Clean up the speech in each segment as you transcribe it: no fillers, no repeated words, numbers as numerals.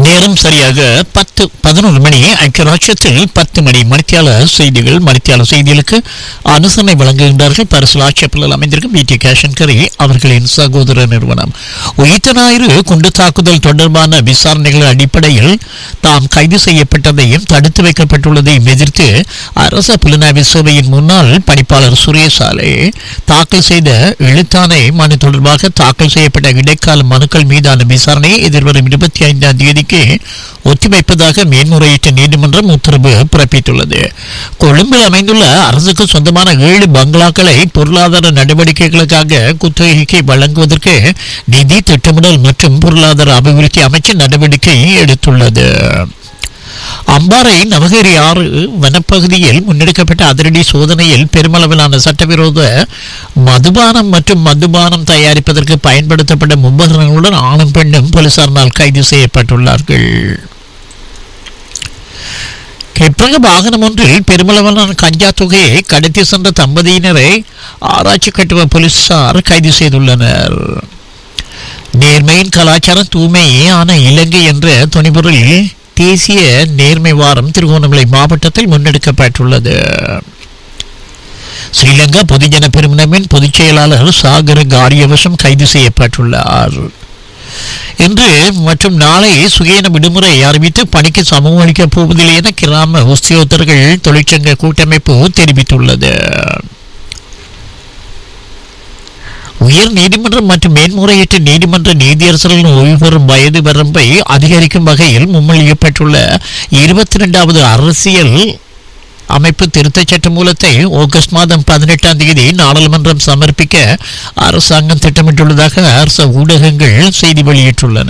நேரம் சரியாக 11 மணி. ஐக்கியராட்சியத்தில் 10 மணி. மணித்தியால செய்திகள். மணித்தியால செய்திகளுக்கு அனுசரணை வழங்குகின்றார்கள் பரிசலாட்சியப்பில் அமைந்திருக்கும் பிடி கேஷன் கரி அவர்களின் சகோதர நிறுவனம். உயிர்த்த ஞாயிறு குண்டு தாக்குதல் தொடர்பான விசாரணைகள் அடிப்படையில் தாம் கைது செய்யப்பட்டதையும் தடுத்து வைக்கப்பட்டுள்ளதையும் எதிர்த்து அரச புலனாய்வு சேவையின் முன்னாள் பணிப்பாளர் சுரேசாலை தாக்கல் செய்த எழுத்தாணை மனு தொடர்பாக தாக்கல் செய்யப்பட்ட இடைக்கால மனுக்கள் மீதான விசாரணையை எதிர்வரும் 25ஆம் தேதிக்கு ஒத்திவைப்பதாக மேன்முறையீட்டு நீதிமன்றம் உத்தரவு பிறப்பித்துள்ளது. கொழும்பில் அமைந்துள்ள அரசுக்கு சொந்தமான 7 பங்களாக்களை பொருளாதார நடவடிக்கைகளுக்காக குத்தகைக்கு வழங்குவதற்கு நிதி திட்டமிடல் மற்றும் பொருளாதார அபிவிருத்தி அமைச்சு நடவடிக்கை எடுத்துள்ளது. அம்பாறை நவகிரி 6 வனப்பகுதியில் முன்னெடுக்கப்பட்ட அதிரடி சோதனையில் பெருமளவிலான சட்டவிரோத மதுபானம் மற்றும் மதுபானம் தயாரிப்பதற்கு பயன்படுத்தப்பட்ட உபகரணங்களுடன் ஆணும் பெண்ணும் போலீசாரினால் கைது செய்யப்பட்டுள்ளார்கள். கெப்ரக வாகனம் ஒன்றில் பெருமளவிலான கஞ்சா தொகையை கடத்தி சென்ற தம்பதியினரை ஆராய்ச்சி கட்டுவ போலீசார் கைது செய்துள்ளனர். நேர்மையின் கலாச்சாரம் தூய்மையான இலங்கை என்ற துணைபொருளில் தேசிய நேர்மை வாரம் திருகோணமலை மாவட்டத்தில் முன்னெடுக்கப்பட்டுள்ளது. ஸ்ரீலங்கா பொதுஜன பெருமுனவின் பொதுச் செயலாளர் சாகர காரியவசம் கைது செய்யப்பட்டுள்ளார். இன்று மற்றும் நாளை சுயேன விடுமுறை அறிவித்து பணிக்கு சமூகம் அளிக்கப் போவதில்லை என கிராம உத்தியோகத்தர்கள் தொழிற்சங்க கூட்டமைப்பு தெரிவித்துள்ளது. உயர் நீதிமன்றம் மற்றும் மேன்முறையீட்டு நீதிமன்ற நீதியரசர்களின் ஓய்வு பெறும் வயது வரம்பை அதிகரிக்கும் வகையில் முன்மொழியப்பட்டுள்ள 22வது அரசியல் அமைப்பு திருத்தச் சட்ட மூலத்தை ஆகஸ்ட் மாதம் 18ஆம் தேதி நாடாளுமன்றம் சமர்ப்பிக்க அரசாங்கம் திட்டமிட்டுள்ளதாக அரசு ஊடகங்கள் செய்தி வெளியிட்டுள்ளன.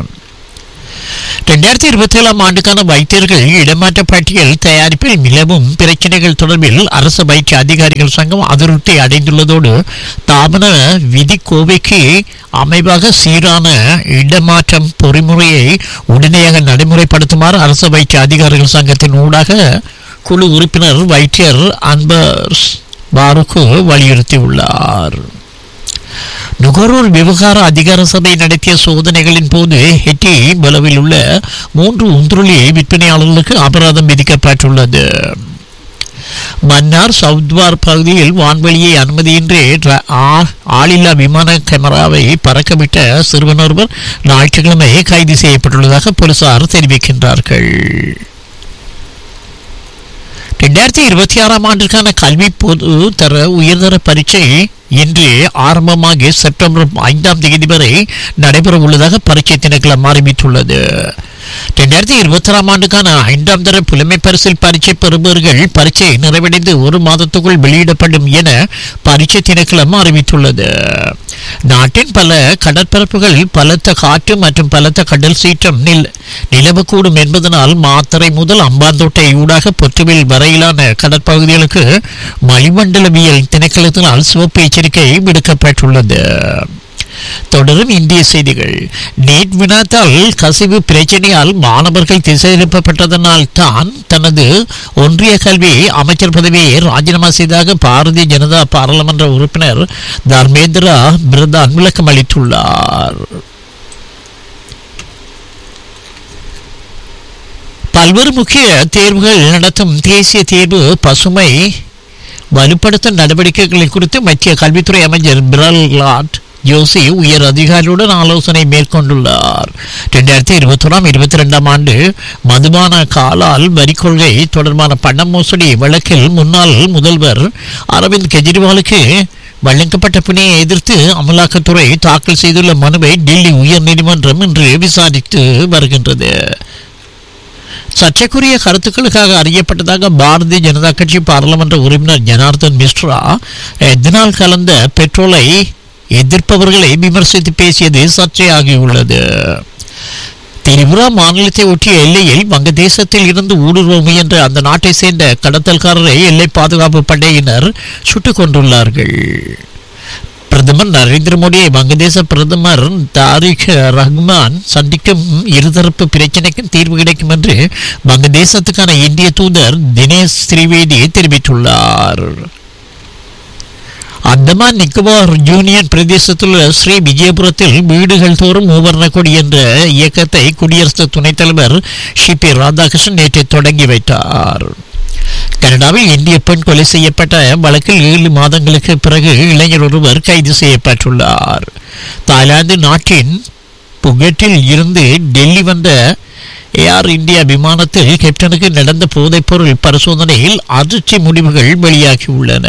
2027ஆம் ஆண்டுக்கான வைத்தியர்கள் இடமாற்ற பட்டியல் தயாரிப்பில் நிலவும் பிரச்சினைகள் தொடர்பில் அரசு வைத்திய அதிகாரிகள் சங்கம் அதிருப்தி அடைந்துள்ளதோடு தாபன விதி கோவைக்கு அமைவாக சீரான இடமாற்றம் பொறிமுறையை உடனடியாக நடைமுறைப்படுத்துமாறு அரசு வைத்திய அதிகாரிகள் சங்கத்தின் ஊடாக குழு உறுப்பினர் வைத்தியர் அன்பர்ஸ் பாருக்கு வலியுறுத்தியுள்ளார். நுகர்வோர் விவகார அதிகார சபை நடத்திய சோதனைகளின் போது ஹெட்டி பலவில் உள்ள 3 உந்துருளி விற்பனையாளர்களுக்கு அபராதம் விதிக்கப்பட்டுள்ளது. மன்னார் சவுத்வார் பகுதியில் வான்வெளியை அனுமதியின்றி ஆளில்லா விமான கேமராவை பறக்கவிட்ட சிறுவன் ஒருவர் ஞாயிற்றுக்கிழமை கைது செய்யப்பட்டுள்ளதாக போலீசார் தெரிவிக்கின்றார்கள். 2026ஆம் ஆண்டிற்கான கல்வி பொது தர உயர்தர பரீட்சை இன்று ஆரம்பமாகி செப்டம்பர் 5ஆம் தேதி வரை நடைபெற உள்ளதாக பரீட்சை திணைக்களம் அறிவித்துள்ளது. 2026ஆம் ஆண்டுக்கான 5ஆம் தர புலமை பரிசில் பரீட்சை பெறுபவர்கள் பரீட்சை நிறைவடைந்து 1 மாதத்துக்குள் வெளியிடப்படும் என பரீட்சை திணைக்களம் அறிவித்துள்ளது. நாட்டின் பல கடற்பரப்புகளில் பலத்த காற்று மற்றும் பலத்த கடல் சீற்றம் நிலவக்கூடும் என்பதனால் மாத்தறை முதல் அம்பாந்தோட்டை ஊடாக பொற்றுவில் வரையிலான கடற்பகுதிகளுக்கு வளிமண்டலவியல் திணைக்களத்தினால் சிவப்பு எச்சரிக்கை விடுக்கப்பட்டுள்ளது. தொடரும் இந்திய செய்திகள். நீட் வினாத்தால் கசிவு பிரச்சனையால் மாணவர்கள் திசை எழுப்பப்பட்டதனால் தான் தனது ஒன்றிய கல்வி அமைச்சர் பதவியை ராஜினாமா செய்ததாக பாரதிய ஜனதா பாராளுமன்ற உறுப்பினர் தர்மேந்திரா பிரதான் விளக்கம் அளித்துள்ளார். பல்வேறு முக்கிய தேர்வுகள் நடத்தும் தேசிய தேர்வு பசுமை வலுப்படுத்தும் நடவடிக்கைகளை குறித்து மத்திய கல்வித்துறை அமைச்சர் பிரல்ஹாத் ஜோஷி உயர் அதிகாரிகளுடன் ஆலோசனை மேற்கொண்டுள்ளார். 2021-22ஆம் ஆண்டு மதுபான காலால் வரி கொள்கை தொடர்பான பண மோசடி வழக்கில் முன்னாள் முதல்வர் அரவிந்த் கெஜ்ரிவாலுக்கு வழங்கப்பட்ட பிணையை எதிர்த்து அமலாக்கத்துறை தாக்கல் செய்துள்ள மனுவை டெல்லி உயர் நீதிமன்றம் இன்று விசாரித்து வருகின்றது. சர்ச்சைக்குரிய கருத்துக்களுக்காக அறியப்பட்டதாக பாரதிய ஜனதா கட்சி பாராளுமன்ற உறுப்பினர் ஜனார்தன் மிஸ்ரா எத்தனால் கலந்த பெட்ரோலை எதிர்ப்பவர்களை விமர்சித்து பேசியது சர்ச்சையாகியுள்ளது. திரிபுரா மாநிலத்தை ஒட்டிய எல்லையில் வங்கதேசத்தில் இருந்து ஊடுருவ முயன்ற அந்த நாட்டை சேர்ந்த கடத்தல்காரரை எல்லை பாதுகாப்பு படையினர் சுட்டுக் கொண்டுள்ளார்கள். பிரதமர் நரேந்திர மோடியை வங்கதேச பிரதமர் தாரிக் ரஹ்மான் சந்திக்கும் இருதரப்பு பிரச்சினைக்கும் தீர்வு கிடைக்கும் என்று வங்கதேசத்துக்கான இந்திய தூதர் தினேஷ் திரிவேதி தெரிவித்துள்ளார். அந்தமான் நிக்கோபார் யூனியன் பிரதேசத்தில் ஸ்ரீ விஜயபுரத்தில் வீடுகள் தோறும் மூவர்ண கொடி என்ற இயக்கத்தை குடியரசு துணைத் தலைவர் சி.பி. ராதாகிருஷ்ணன் நேற்று தொடங்கி வைத்தார். கனடாவில் இந்திய பெண் கொலை செய்யப்பட்ட வழக்கில் 7 மாதங்களுக்கு பிறகு இளைஞர் ஒருவர் கைது செய்யப்பட்டுள்ளார். தாய்லாந்து நாட்டின் புகெட்டில் இருந்து டெல்லி வந்த ஏர் இந்தியா விமானத்தில் கேப்டனுக்கு நடந்த போதைப்பொருள் பரிசோதனையில் அதிர்ச்சி முடிவுகள் வெளியாகியுள்ளன.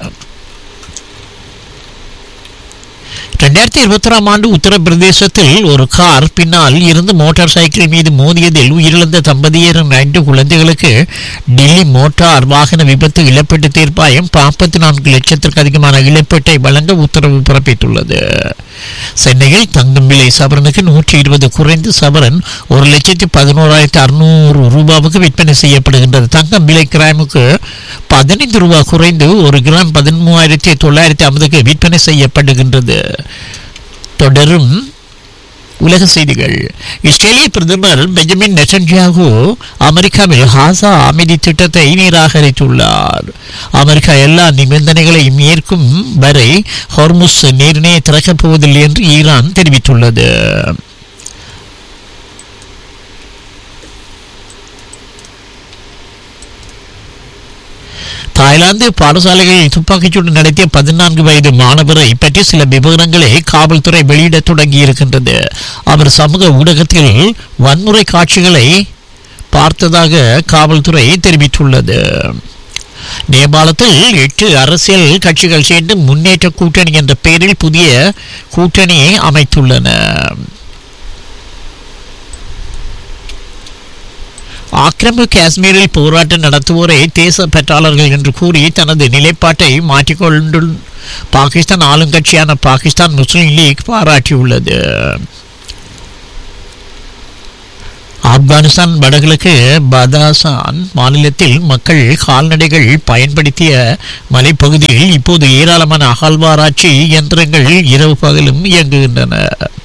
2021 ஆண்டு உத்தரப்பிரதேசத்தில் ஒரு கார் பின்னால் இருந்து மோட்டார் சைக்கிள் மீது மோதியதில் உயிரிழந்த தம்பதியரின் 2 குழந்தைகளுக்கு டெல்லி மோட்டார் வாகன விபத்து இழப்பீட்டு தீர்ப்பாயம் 44 லட்சத்திற்கு அதிகமான இழப்பீட்டை வழங்க உத்தரவு பிறப்பித்துள்ளது. சென்னையில் தங்கம் விலை சவரனுக்கு 120 குறைந்து சவரன் 1,11,600 ரூபாவுக்கு விற்பனை செய்யப்படுகின்றது. தங்கம் விலை கிராமுக்கு 15 ரூபாய் குறைந்து 1 கிராம் 13,950க்கு விற்பனை செய்யப்படுகின்றது. தொடரும் உலக செய்திகள். இஸ்ரேலிய பிரதமர் பெஞ்சமின் நெட்டன்யாகு அமெரிக்காவில் ஹாசா அமைதி திட்டத்தை நிராகரித்துள்ளார். அமெரிக்கா எல்லா நிபந்தனைகளையும் ஏற்கும் வரை ஹோர்முஸ் நீரினை திறக்கப் போவதில்லை என்று ஈரான் தெரிவித்துள்ளது. தாய்லாந்து பாடசாலைகளில் துப்பாக்கிச்சூடு நடத்திய 14 வயது மாணவரை பற்றி சில விவரங்களை காவல்துறை வெளியிட தொடங்கி இருக்கின்றது. அவர் சமூக ஊடகத்தில் வன்முறை காட்சிகளை பார்த்ததாக காவல்துறை தெரிவித்துள்ளது. நேபாளத்தில் 8 அரசியல் கட்சிகள் சேர்ந்து முன்னேற்ற கூட்டணி என்ற பெயரில் புதிய கூட்டணியை அமைத்துள்ளன. ஆக்கிரமிப்பு காஷ்மீரில் போராட்டம் நடத்துவோரை தேச பற்றாளர்கள் என்று கூறி தனது நிலைப்பாட்டை மாற்றிக்கொண்டு பாகிஸ்தான் ஆளுங்கட்சியான பாகிஸ்தான் முஸ்லிம் லீக் பாராட்டியுள்ளது. ஆப்கானிஸ்தான் வடகிழக்கு பதாசான் மாநிலத்தில் மக்கள் கால்நடைகள் பயன்படுத்திய மலைப்பகுதியில் இப்போது ஏராளமான அகழ்வாராய்ச்சி இயந்திரங்கள் இரவு பகலும் இயங்குகின்றன.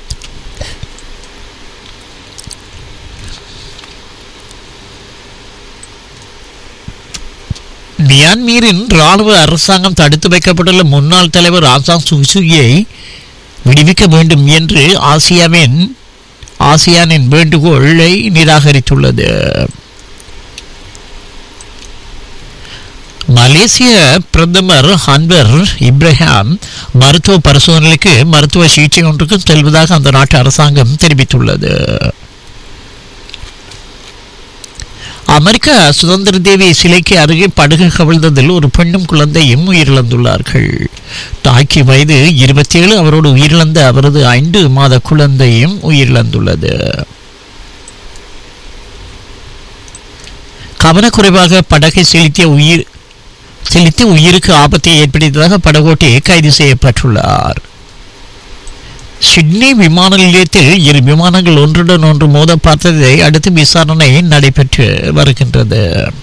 மியான்மரின் ராணுவ அரசாங்கம் தடுத்து வைக்கப்பட்டுள்ள முன்னாள் தலைவர் ஆங் சான் சூகியை விடுவிக்க வேண்டும் என்று ஆசியானின் வேண்டுகோளை நிராகரித்துள்ளது. மலேசிய பிரதமர் அன்வர் இப்ராஹிம் மருத்துவ பரிசோதனைக்கு மருத்துவ சிகிச்சை ஒன்றுக்கும் செல்வதாக அந்த நாட்டு அரசாங்கம் தெரிவித்துள்ளது. அமெரிக்க சுதந்திர தேவி சிலைக்கு அருகே படகு கவிழ்ந்ததில் ஒரு பெண்ணும் குழந்தையும் உயிரிழந்துள்ளார்கள். தாய்க்கு வயது 27, அவரோடு உயிரிழந்த அவரது 5 மாத குழந்தையும் உயிரிழந்துள்ளது. கவனக்குறைவாக படகை செலுத்தி உயிருக்கு ஆபத்தை ஏற்படுத்தியதாக படகோட்டி கைது செய்யப்பட்டுள்ளார். சிட்னி விமான நிலையத்தில் 2 விமானங்கள் ஒன்றுடன் ஒன்று மோத பார்த்ததை அடுத்து விசாரணை நடைபெற்று வருகின்றது.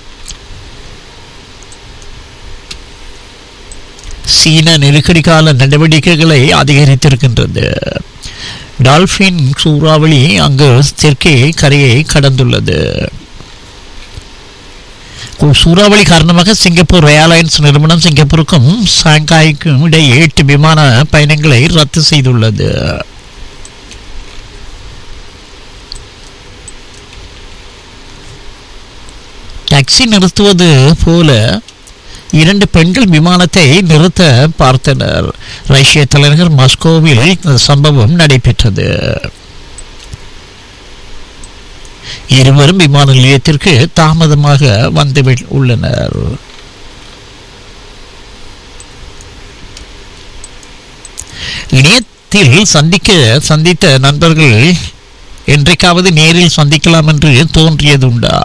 சீன நெருக்கடி கால நடவடிக்கைகளை அதிகரித்திருக்கின்றது. டால்பின் சூறாவளி அங்கு தெற்கே கரையை கடந்துள்ளது. சூறாவளி காரணமாக சிங்கப்பூர் ஏர்லைன்ஸ் நிறுவனம் சிங்கப்பூருக்கும் ஷாங்காய்க்கும் இடையே 8 விமான பயணங்களை ரத்து செய்துள்ளது. டாக்ஸி நிறுத்துவது போல 2 பெண்கள் விமானத்தை நிறுத்த பார்த்தனர். ரஷ்ய தலைநகர் மாஸ்கோவில் இந்த சம்பவம் நடைபெற்றது. இருவரும் விமான நிலையத்திற்கு தாமதமாக வந்து உள்ளனர். இணையத்தில் சந்தித்த நண்பர்கள் என்றைக்காவது நேரில் சந்திக்கலாம் என்று தோன்றியதுண்டா?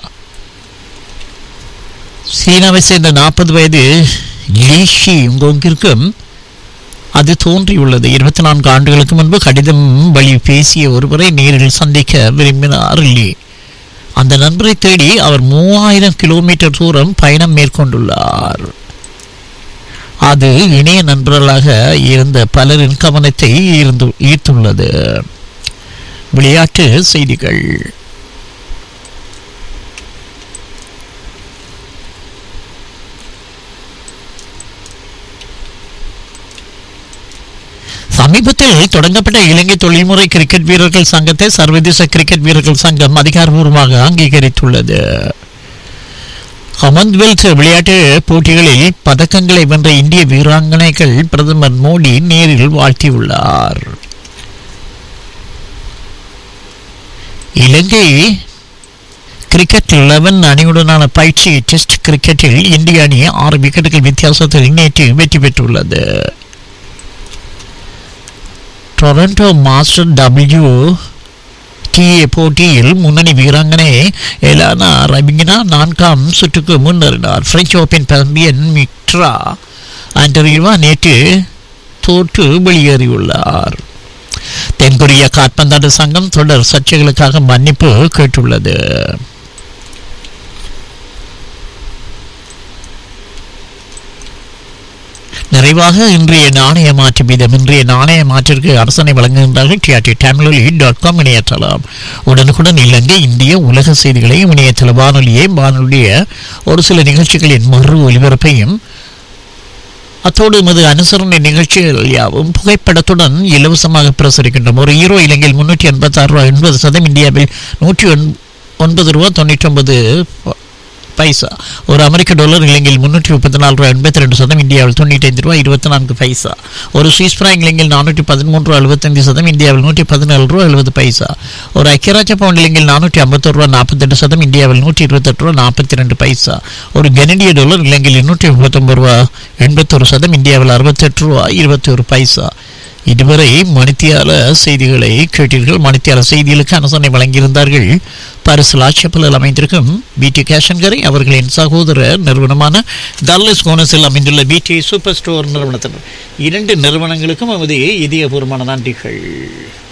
சீனாவை சேர்ந்த 40 வயது லீஷி உங்கிற்கும் அது தோன்றியுள்ளது. 24 ஆண்டுகளுக்கு முன்பு கடிதம் வழி பேசிய ஒருவரை நேரில் சந்திக்க விரும்பினார் லீ. அந்த நண்பரை தேடி அவர் 3000 கிலோமீட்டர் தூரம் பயணம் மேற்கொண்டுள்ளார். அது இணைய நண்பர்களாக இருந்த பலரின் கவனத்தை ஈர்த்துள்ளது. விளையாட்டு செய்திகள். சமீபத்தில் தொடங்கப்பட்ட இலங்கை தொழில்முறை கிரிக்கெட் வீரர்கள் சங்கத்தை சர்வதேச கிரிக்கெட் வீரர்கள் சங்கம் அதிகாரப்பூர்வமாக அங்கீகரித்துள்ளது. காமன்வெல்த் விளையாட்டு போட்டிகளில் பதக்கங்களை வென்ற இந்திய வீராங்கனைகள் பிரதமர் மோடி நேரில் வாழ்த்தியுள்ளார். இலங்கை கிரிக்கெட் 11 அணியுடனான பயிற்சி டெஸ்ட் கிரிக்கெட்டில் இந்திய அணி 6 விக்கெட்டுகள் வித்தியாசத்தில் நேற்று வெற்றி பெற்றுள்ளது. டொரண்டோ மாஸ்டர் WTA போட்டியில் முன்னணி வீராங்கனை எலானா ரபிங்கினா 4ஆம் சுற்றுக்கு முன்னேறினார். பிரெஞ்சு ஓபன் சாம்பியன் மிக்ட்ரா ஆண்டரீவா நேற்று தோற்று வெளியேறியுள்ளார். தென்கொரிய காற்பந்தாட்ட சங்கம் தொடர் சர்ச்சைகளுக்காக மன்னிப்பு கேட்டுள்ளது. நிறைவாக இன்றைய நாணய மாற்று வீதம். இன்றைய நாணய மாற்றிற்கு அரசனை வழங்குகின்றார்கள் TRT-Tamil.com இணையதளம். உடனுக்குடன் இலங்கை இந்திய உலக செய்திகளை இணையதள வானொலிய ஒரு சில நிகழ்ச்சிகளின் மறு ஒலிபரப்பையும் அத்தோடு எமது அனுசரணை நிகழ்ச்சிகள் யாவும் புகைப்படத்துடன் இலவசமாக பிரசுரிக்கின்றோம். ஒரு ஈரோ இலங்கையில் 386 ரூபாய் 80 சதம், இந்தியாவில் 109 ரூபாய் 99 பைசா. ஒரு அமெரிக்க டாலர் இலங்கையில் 334 ரூபாய் 82 சதம், இந்தியாவில் 95 ரூபாய் 24 பைசா. ஒரு சுவிஸ் பிராங்க் இலங்கையில் 413 ரூபாய் 75 சதம், இந்தியாவில் 117 ரூபாய் 70 பைசா. ஒரு ஐக்கியராஜ்ய பவுண்ட் இலங்கையில் 451 ரூபாய் 48 சதம், இந்தியாவில் 128 ரூபாய் 42 பைசா. ஒரு கனடிய டாலர் இலங்கையில் 239 ரூபாய் 81 சதம், இந்தியாவில் 68 ரூபாய் 21 பைசா. இதுவரை மணித்தியால செய்திகளை கேட்டீர்கள். மணித்தியால செய்திகளுக்கு அனுசரணை வழங்கியிருந்தார்கள் பரிசுலாட்சப்பலில் அமைந்திருக்கும் BT கேஷன் கரி அவர்களின் சகோதர நிறுவனமான டல்லஸ் கோனஸில் அமைந்துள்ள BT சூப்பர் ஸ்டோர் நிறுவனத்தினர் 2 நிறுவனங்களுக்கும் நமது இதயபூர்வமான நன்றிகள்.